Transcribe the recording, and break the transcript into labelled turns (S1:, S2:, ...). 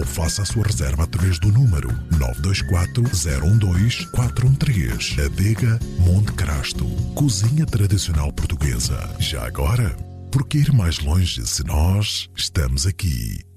S1: ou faça a sua reserva através do número 924-012-413. Adega Monte Crasto. Cozinha tradicional portuguesa. Já agora, por que ir mais longe se nós estamos aqui?